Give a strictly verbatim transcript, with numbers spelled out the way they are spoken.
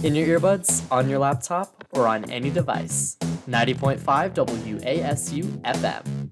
In your earbuds, on your laptop, or on any device. ninety point five W A S U F M.